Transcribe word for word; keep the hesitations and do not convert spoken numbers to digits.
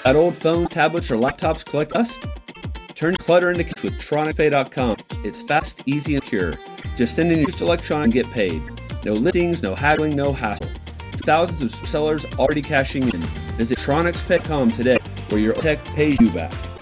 Got old phones, tablets, or laptops collect dust? Turn clutter into cash with TronixPay dot com. It's fast, easy, and secure. Just send in your used electronics and get paid. No listings, no haggling, no hassle. Thousands of sellers already cashing in. Visit TronixPay dot com today, where your tech pays you back.